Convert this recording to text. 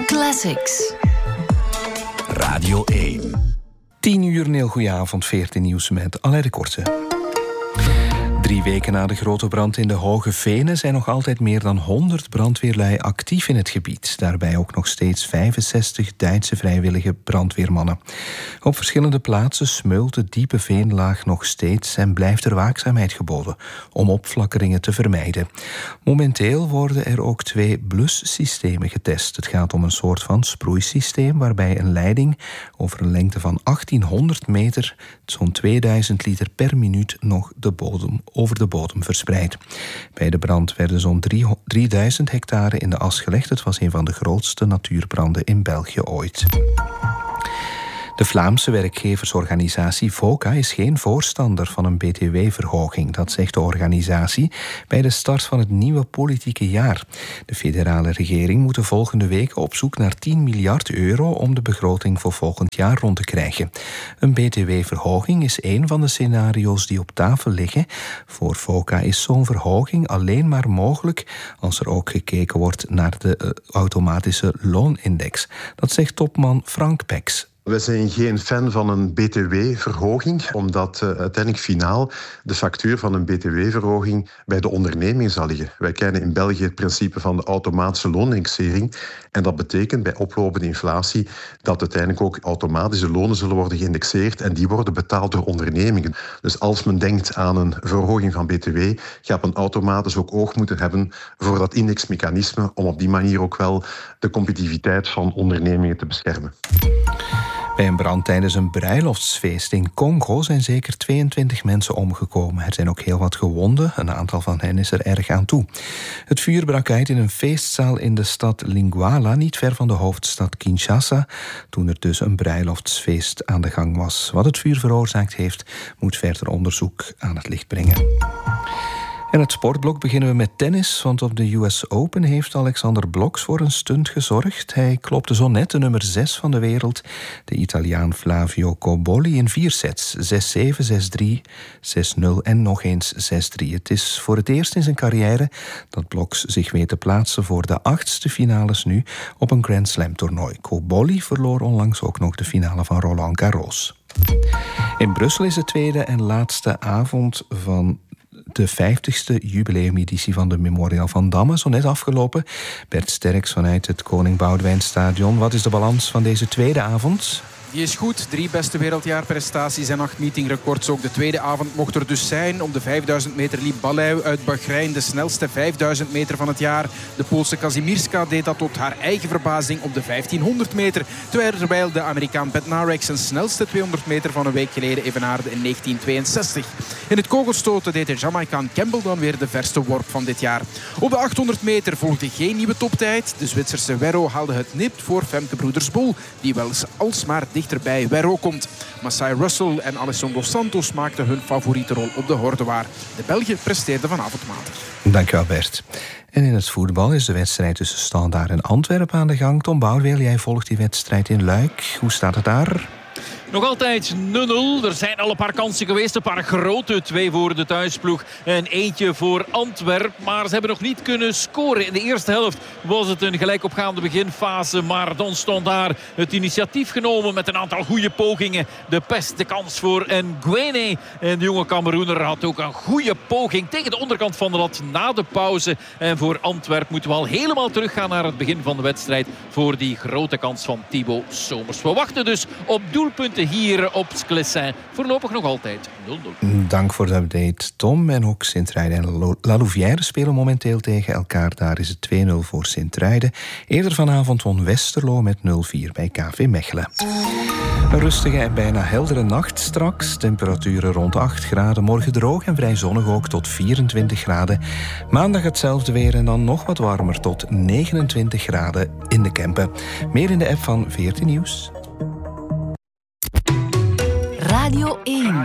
Classics. Radio 1. 10 uur, een heel goeie avond, 14 nieuws met Alain de Korte. 3 weken na de grote brand in de Hoge Venen zijn nog altijd meer dan 100 brandweerlui actief in het gebied. Daarbij ook nog steeds 65 Duitse vrijwillige brandweermannen. Op verschillende plaatsen smeult de diepe veenlaag nog steeds en blijft er waakzaamheid geboden om opflakkeringen te vermijden. Momenteel worden er ook 2 blussystemen getest. Het gaat om een soort van sproeisysteem waarbij een leiding over een lengte van 1800 meter zo'n 2000 liter per minuut nog over de bodem verspreid. Bij de brand werden zo'n 3000 hectare in de as gelegd. Het was een van de grootste natuurbranden in België ooit. De Vlaamse werkgeversorganisatie VOCA is geen voorstander van een btw-verhoging. Dat zegt de organisatie bij de start van het nieuwe politieke jaar. De federale regering moet de volgende week op zoek naar 10 miljard euro om de begroting voor volgend jaar rond te krijgen. Een btw-verhoging is een van de scenario's die op tafel liggen. Voor VOCA is zo'n verhoging alleen maar mogelijk als er ook gekeken wordt naar de automatische loonindex. Dat zegt topman Frank Pex. We zijn geen fan van een btw-verhoging, omdat uiteindelijk finaal de factuur van een btw-verhoging bij de onderneming zal liggen. Wij kennen in België het principe van de automatische loonindexering. En dat betekent bij oplopende inflatie dat uiteindelijk ook automatische lonen zullen worden geïndexeerd en die worden betaald door ondernemingen. Dus als men denkt aan een verhoging van btw, gaat men automatisch ook oog moeten hebben voor dat indexmechanisme om op die manier ook wel de competitiviteit van ondernemingen te beschermen. Bij een brand tijdens een bruiloftsfeest in Congo zijn zeker 22 mensen omgekomen. Er zijn ook heel wat gewonden. Een aantal van hen is er erg aan toe. Het vuur brak uit in een feestzaal in de stad Lingwala, niet ver van de hoofdstad Kinshasa, toen er dus een bruiloftsfeest aan de gang was. Wat het vuur veroorzaakt heeft, moet verder onderzoek aan het licht brengen. En het sportblok beginnen we met tennis, want op de US Open heeft Alexander Blok voor een stunt gezorgd. Hij klopte zo net de nummer 6 van de wereld, de Italiaan Flavio Cobolli, in 4 sets. 6-7, 6-3, 6-0 en nog eens 6-3. Het is voor het eerst in zijn carrière dat Blok zich weet te plaatsen voor de 8e finales nu op een Grand Slam toernooi. Cobolli verloor onlangs ook nog de finale van Roland Garros. In Brussel is de tweede en laatste avond van de 50ste jubileumeditie van de Memorial van Damme, zo net afgelopen. Bert Sterks vanuit het Koning Boudewijnstadion. Wat is de balans van deze tweede avond? Die is goed. 3 beste wereldjaarprestaties en 8 meetingrecords. Ook de tweede avond mocht er dus zijn. Om de 5000 meter liep Baleu uit Bahrein de snelste 5000 meter van het jaar. De Poolse Kazimierska deed dat tot haar eigen verbazing op de 1500 meter. Terwijl de Amerikaan Bednarek zijn snelste 200 meter van een week geleden evenaarde in 1962. In het kogelstoten deed de Jamaicaan Campbell dan weer de verste worp van dit jaar. Op de 800 meter volgde geen nieuwe toptijd. De Zwitserse Werro haalde het nipt voor Femke Broeders-Bol, die wel alsmaar dichterbij Werro komt. Masai Russell en Alessandro Santos maakten hun favoriete rol op de Hordewaar. De Belgen presteerden vanavond matig. Dankjewel Bert. En in het voetbal is de wedstrijd tussen Standaard en Antwerpen aan de gang. Tom Bouweel, jij volgt die wedstrijd in Luik. Hoe staat het daar? Nog altijd 0-0. Er zijn al een paar kansen geweest. Een paar grote. 2 voor de thuisploeg en eentje voor Antwerp. Maar ze hebben nog niet kunnen scoren. In de eerste helft was het een gelijkopgaande beginfase. Maar dan stond daar het initiatief genomen met een aantal goede pogingen. De kans voor Nguene. En de jonge Cameroener had ook een goede poging tegen de onderkant van de lat na de pauze. En voor Antwerp moeten we al helemaal teruggaan naar het begin van de wedstrijd voor die grote kans van Thibaut Somers. We wachten dus op doelpunten hier op Sclessin. Voorlopig nog altijd 0-0. Dank voor de update, Tom. En ook Sint-Truiden en La Louvière spelen momenteel tegen elkaar. Daar is het 2-0 voor Sint-Truiden. Eerder vanavond won Westerlo met 0-4 bij KV Mechelen. Een rustige en bijna heldere nacht straks. Temperaturen rond 8 graden. Morgen droog en vrij zonnig ook tot 24 graden. Maandag hetzelfde weer en dan nog wat warmer tot 29 graden in de Kempen. Meer in de app van 14 Nieuws. Radio 1.